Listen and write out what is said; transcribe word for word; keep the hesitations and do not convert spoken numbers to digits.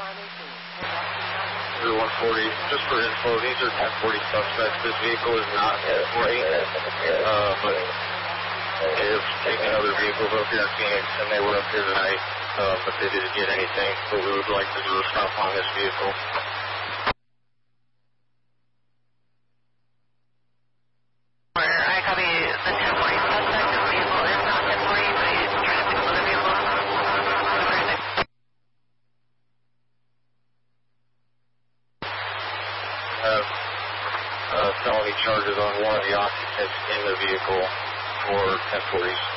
Through one forty, just for info, these are ten forty suspects. This vehicle is not right, uh, but they're taking other vehicles up here in Phoenix, and they were up here tonight, uh, but they didn't get anything, but we would like to do a stop on this vehicle. I copy the ten forty suspect. This vehicle is not ten forty, but he's trying to pick up other vehicles. Have uh, felony charges on one of the occupants in the vehicle for ten forties.